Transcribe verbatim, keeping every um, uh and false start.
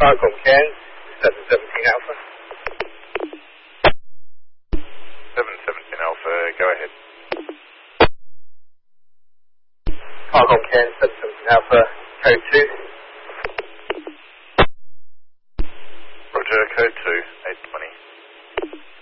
Falcon Cairn, seven seventeen Alpha. seven seventeen Alpha, go ahead. Falcon Cairn, seven seventeen Alpha, code two. Roger, code two, eight twenty.